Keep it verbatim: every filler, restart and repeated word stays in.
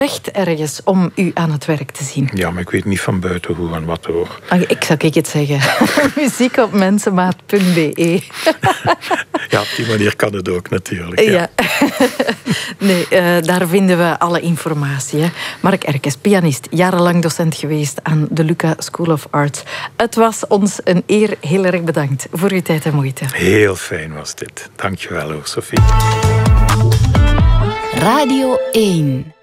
recht ergens om u aan het werk te zien? Ja, maar ik weet niet van buiten hoe en wat hoor. Ah, ik zou ik het zeggen. Muziek op mensenmaat punt b e. Ja, op die manier kan het ook natuurlijk. Ja. Ja. Nee, uh, daar vinden we alle informatie. Hè. Mark Erkes, pianist, jarenlang docent geweest aan de Luca School of Arts. Het was ons een eer. Heel erg bedankt voor uw tijd en moeite. Heel fijn was dit. Dank je wel hoor, Sophie. Radio één.